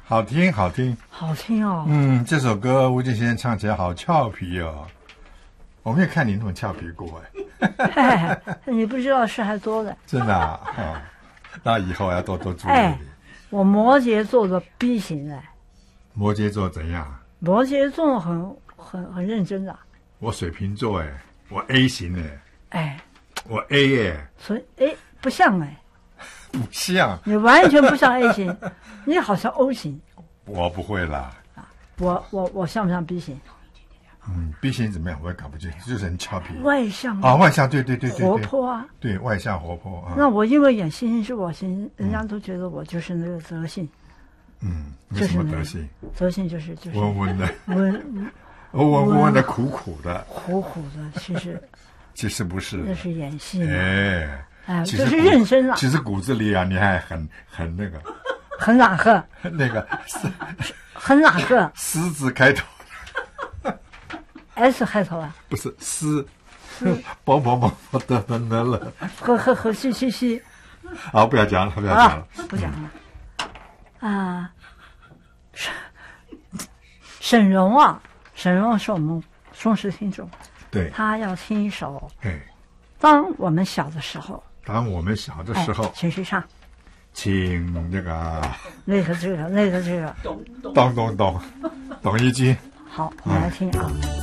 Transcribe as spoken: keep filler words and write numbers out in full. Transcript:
好听好听好听哦。 嗯，这首歌吴建先生唱起来好俏皮哦。我没有看你那么俏皮过哎，你不知道事还多的。 真的啊，哦，那以后要多多注意。 哎，我摩羯座的 B 型哎。 摩羯座怎样？ 摩羯座很很很认真的。 我水瓶座哎，我 A 型哎。 哎， 我 A 哎。 所以哎不像哎。 不像， 你完全不像 A 型，你好像 O 型。 我不会啦。 我我我像不像 B 型？ 嗯 ，B 型怎么样？我也搞不清，就是很俏皮。 外向啊，外向，对对对对， 活泼啊。 对，外向活泼啊。 那我因为演星星是我型，人家都觉得我就是那个德性。 嗯，没什么德性。 德性就是就是温温的， 温温温温的，苦苦的， 苦苦的。其实其实不是， 那是演戏。 哎。 哎，就是认真了。 其实骨子里啊，你还很很那个， 很哪个？ 那个很哪个？ 狮字开头 ，S 开头啊？ 不是狮，啵啵啵啵的的的了。 呵呵呵，嘻嘻嘻。 好，不要讲了，不要讲了， 不讲了。啊，沈沈荣啊，沈荣是我们忠实听众。 对。 他要听一首。 哎。 当我们小的时候。 当我们小的时候， 哎、请谁唱？ 请那个那个这个那个这个， 咚咚咚，董一军。 好，我们来听啊。嗯